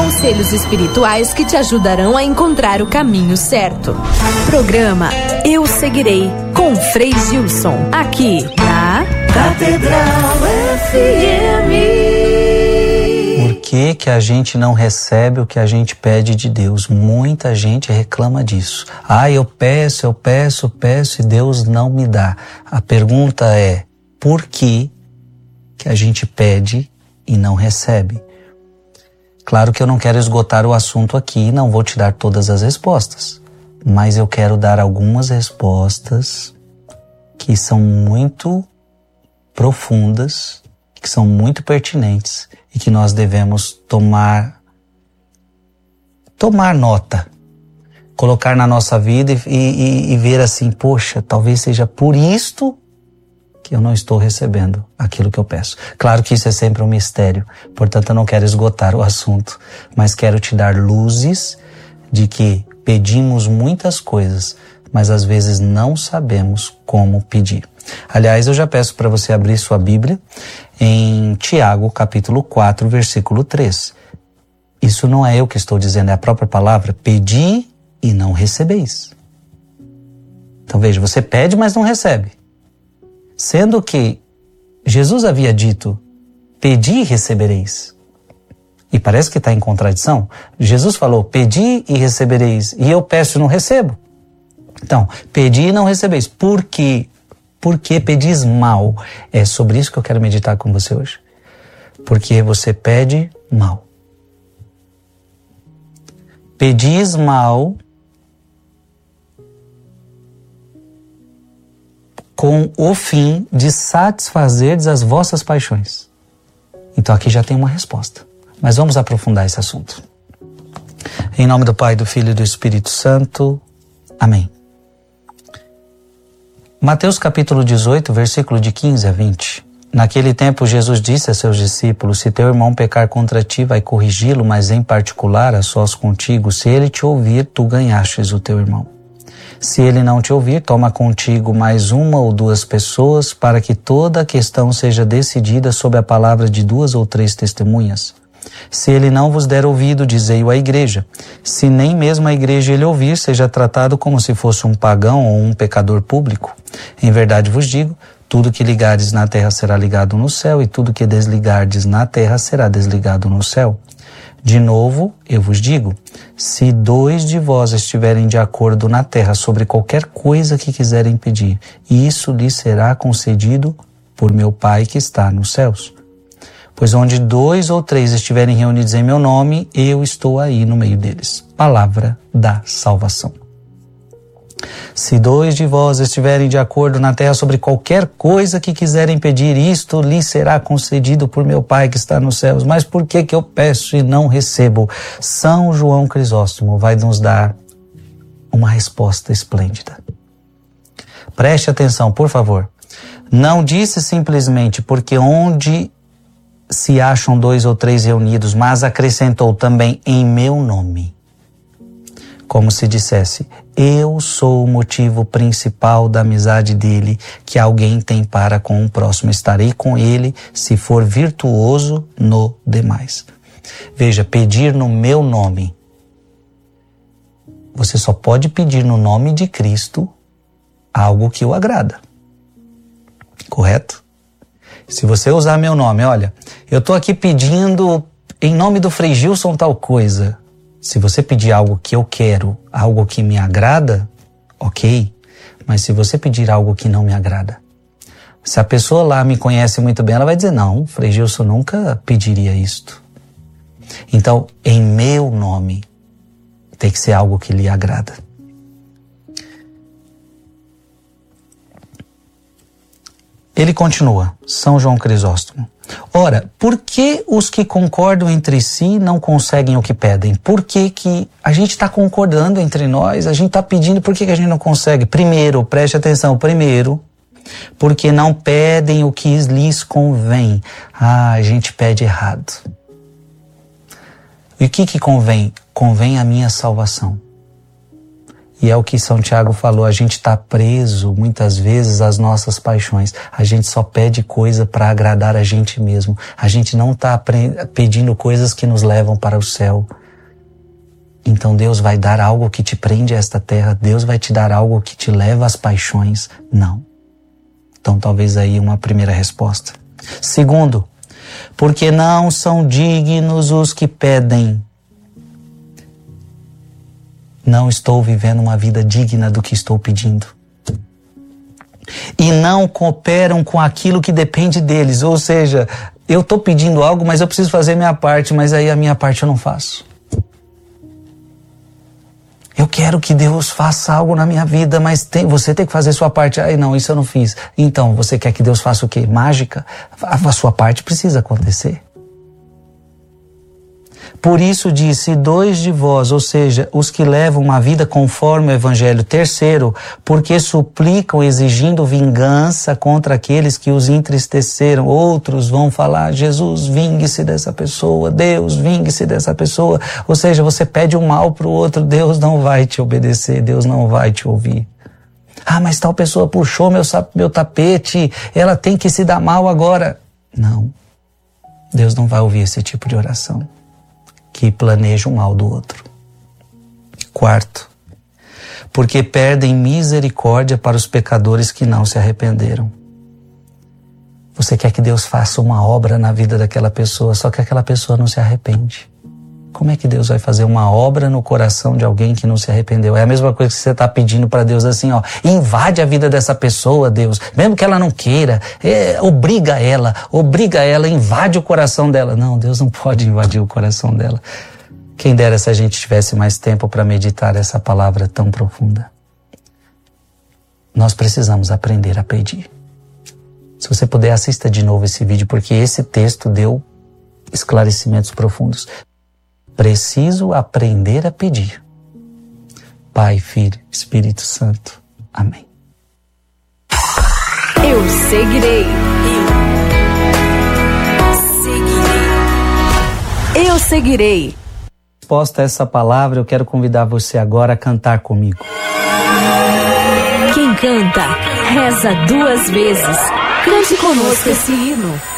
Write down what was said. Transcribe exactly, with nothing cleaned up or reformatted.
Conselhos espirituais que te ajudarão a encontrar o caminho certo. Programa Eu Seguirei, com Frei Gilson, aqui na Catedral F M. Por que que a gente não recebe o que a gente pede de Deus? Muita gente reclama disso. Ah, eu peço, eu peço, peço e Deus não me dá. A pergunta é, por que que a gente pede e não recebe? Claro que eu não quero esgotar o assunto aqui, não vou te dar todas as respostas, mas eu quero dar algumas respostas que são muito profundas, que são muito pertinentes e que nós devemos tomar, tomar nota, colocar na nossa vida e, e, e ver assim, poxa, talvez seja por isto que eu não estou recebendo aquilo que eu peço. Claro que isso é sempre um mistério, portanto eu não quero esgotar o assunto, mas quero te dar luzes de que pedimos muitas coisas, mas às vezes não sabemos como pedir. Aliás, eu já peço para você abrir sua Bíblia em Tiago, capítulo quatro, versículo três. Isso não é eu que estou dizendo, é a própria palavra, pedi e não recebeis. Então veja, você pede, mas não recebe. Sendo que Jesus havia dito, pedi e recebereis. E parece que está em contradição. Jesus falou, pedi e recebereis. E eu peço e não recebo. Então, pedi e não recebeis. Por quê? Porque pedis mal. É sobre isso que eu quero meditar com você hoje. Porque você pede mal. Pedis mal com o fim de satisfazerdes as vossas paixões. Então aqui já tem uma resposta. Mas vamos aprofundar esse assunto. Em nome do Pai, do Filho e do Espírito Santo. Amém. Mateus capítulo dezoito, versículo de quinze a vinte. Naquele tempo Jesus disse a seus discípulos, se teu irmão pecar contra ti, vai corrigi-lo, mas em particular a sós contigo. Se ele te ouvir, tu ganhastes o teu irmão. Se ele não te ouvir, toma contigo mais uma ou duas pessoas, para que toda a questão seja decidida sob a palavra de duas ou três testemunhas. Se ele não vos der ouvido, dizei-o à igreja. Se nem mesmo a igreja ele ouvir, seja tratado como se fosse um pagão ou um pecador público. Em verdade vos digo, tudo que ligardes na terra será ligado no céu, e tudo que desligardes na terra será desligado no céu. De novo, eu vos digo, se dois de vós estiverem de acordo na terra sobre qualquer coisa que quiserem pedir, isso lhes será concedido por meu Pai que está nos céus. Pois onde dois ou três estiverem reunidos em meu nome, eu estou aí no meio deles. Palavra da salvação. Se dois de vós estiverem de acordo na terra sobre qualquer coisa que quiserem pedir, isto lhes será concedido por meu Pai que está nos céus. Mas por que que eu peço e não recebo? São João Crisóstomo vai nos dar uma resposta esplêndida. Preste atenção, por favor. Não disse simplesmente porque onde se acham dois ou três reunidos, mas acrescentou também em meu nome. Como se dissesse, eu sou o motivo principal da amizade dele que alguém tem para com o próximo. Estarei com ele se for virtuoso no demais. Veja, pedir no meu nome. Você só pode pedir no nome de Cristo algo que o agrada. Correto? Se você usar meu nome, olha, eu estou aqui pedindo em nome do Frei Gilson tal coisa. Se você pedir algo que eu quero, algo que me agrada, ok. Mas se você pedir algo que não me agrada, se a pessoa lá me conhece muito bem, ela vai dizer, não, Frei Gilson nunca pediria isto. Então, em meu nome, tem que ser algo que lhe agrada. Ele continua, São João Crisóstomo. Ora, por que os que concordam entre si não conseguem o que pedem? Por que que a gente está concordando entre nós, a gente está pedindo, por que que a gente não consegue? Primeiro, preste atenção, primeiro, porque não pedem o que lhes convém. Ah, a gente pede errado. E o que que convém? Convém a minha salvação. E é o que São Tiago falou, a gente está preso muitas vezes às nossas paixões. A gente só pede coisa para agradar a gente mesmo. A gente não está pedindo coisas que nos levam para o céu. Então Deus vai dar algo que te prende a esta terra. Deus vai te dar algo que te leva às paixões. Não. Então talvez aí uma primeira resposta. Segundo, porque não são dignos os que pedem. Não estou vivendo uma vida digna do que estou pedindo. E não cooperam com aquilo que depende deles. Ou seja, eu estou pedindo algo, mas eu preciso fazer minha parte, mas aí a minha parte eu não faço. Eu quero que Deus faça algo na minha vida, mas tem, você tem que fazer sua parte. Ai, não, isso eu não fiz. Então, você quer que Deus faça o quê? Mágica? A, a sua parte precisa acontecer. Por isso disse, dois de vós, ou seja, os que levam uma vida conforme o Evangelho. Terceiro, porque suplicam exigindo vingança contra aqueles que os entristeceram. Outros vão falar, Jesus, vingue-se dessa pessoa, Deus, vingue-se dessa pessoa. Ou seja, você pede um mal para o outro, Deus não vai te obedecer, Deus não vai te ouvir. Ah, mas tal pessoa puxou meu, meu tapete, ela tem que se dar mal agora. Não, Deus não vai ouvir esse tipo de oração que planeja o mal do outro. Quarto, porque perdem misericórdia para os pecadores que não se arrependeram. Você quer que Deus faça uma obra na vida daquela pessoa, só que aquela pessoa não se arrepende. Como é que Deus vai fazer uma obra no coração de alguém que não se arrependeu? É a mesma coisa que você está pedindo para Deus assim, ó, invade a vida dessa pessoa, Deus, mesmo que ela não queira, é, obriga ela, obriga ela, invade o coração dela. Não, Deus não pode invadir o coração dela. Quem dera se a gente tivesse mais tempo para meditar essa palavra tão profunda. Nós precisamos aprender a pedir. Se você puder, assista de novo esse vídeo, porque esse texto deu esclarecimentos profundos. Preciso aprender a pedir. Pai, Filho, Espírito Santo. Amém. Eu seguirei. Eu seguirei. Eu seguirei. Resposta a essa palavra, eu quero convidar você agora a cantar comigo. Quem canta, reza duas vezes. Cante conosco esse hino.